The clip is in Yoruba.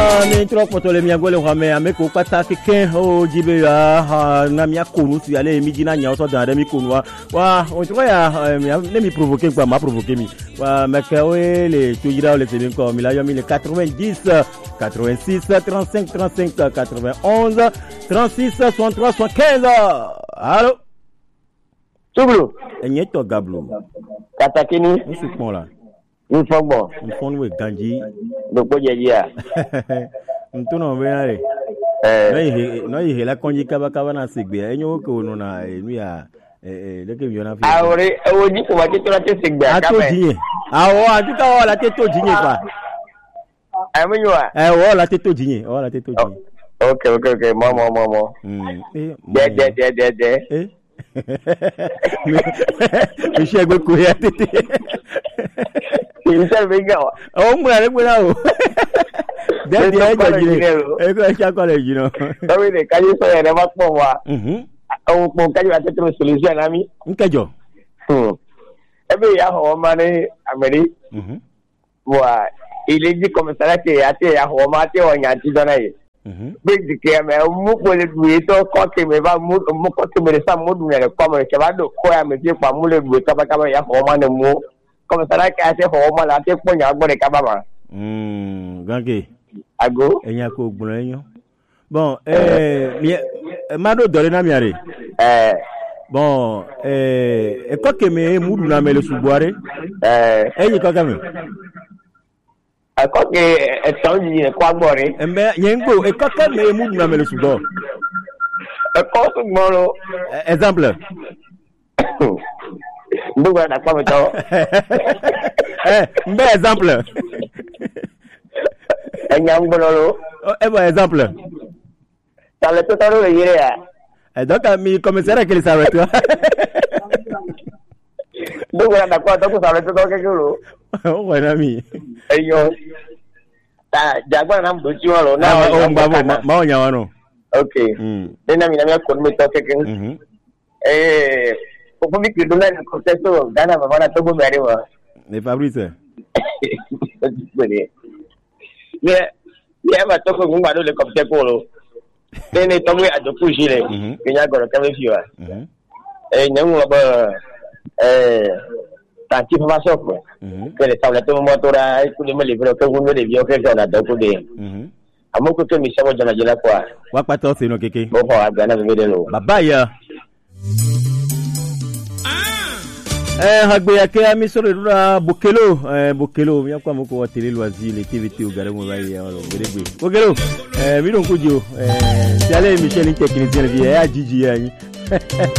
mi trop potole mi agole rame ameko pata keken o jibe ya na mi akonu tu ale mi jina nya so dan mi konwa wa on tro ya mi provoquer quoi m'a provoquer mi wa makawe le tujira le tebin ko mi la yo mi le 90 86 35 35 91 36 63 75 allô Tublu enyeto gablu katakini on se pon là une fois bon on fond we ganji do bojeja ntuno benare no ihe la konji kaba na sigbe enyo ko no na enu ya leke mi ona fi awore oji ko waje to la te sigbe aka ato jiye awo ajuka wo la te to jiye pa amunwa wo la te to jiye wo la te to jiye okay mo de mi chego ko ya tete Intel venga o mo ale mo la o de e ko cha ko le jino sabe de calle so ya ma po wa o po calle ate tro solution ami nkejo ebe ya ho ma ni ameri wa ile ji komisara ke ate ya ho ma te o nya ti dona yi big ke me mu ko le duwe to ko ke me ba mu ko ke me sa mu du ne ko me ke ba do ko ya me ti pa mu le duwe ka ba ya ho ma ne mu komisara ke ate ho ma la te po nya gbore ka ba ma gange ago enya ko gbon enyo bon mi mado dole na mi are bon ko ke me mu du na me le suboare enyi ko ka me ko ke eton ji ne kwa gbore embe yengo ko ke me mu du na me le subo ko su gboro exemple nduga na kwa me to mbe exemple enya ngboro bon exemple tale to taro le yire ya donc mi commissaire que le savait toi nduga na kwa to ko savait to ke kuro o wana mi eyo ta jagwa na mbo chiwa lo na o mbabo ma onya wano okay nina mi na mi ko mi to ke ko mi ki dona ko teso gana ba na to go mere wa ne Fabrice ye ba to ko ngba do le ko te ko lo nene to mi adoku jire kinya goro ka me fiwa nyangu ba tanti fa so ko que le tabla to motora ku le mele pero que uno de bio que na do ko de amoko ke mi sabo jana jana kwa wa pato se no keke bo fa agana me de lo baba ya hagbe yake ami sore dura bokelo mi akwa moko watele loisir les TVT au gare mo bayi ya lo gbe bokelo mi don kujo ti ale mi se ni technicien bi ya jiji ya yin